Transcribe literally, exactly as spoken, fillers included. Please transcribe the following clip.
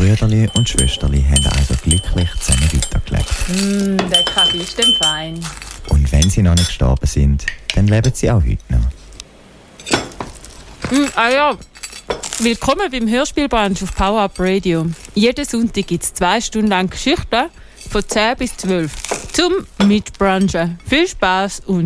Brüderli und Schwesterli haben also glücklich zusammen weitergelebt. Mm, der Kaffee ist dann fein. Und wenn sie noch nicht gestorben sind, dann leben sie auch heute noch. Mm, ah ja, willkommen beim Hörspielbrunch auf Power Up Radio. Jeden Sonntag gibt es zwei Stunden lang Geschichten von zehn bis zwölf zum Mitbrunchen. Viel Spaß und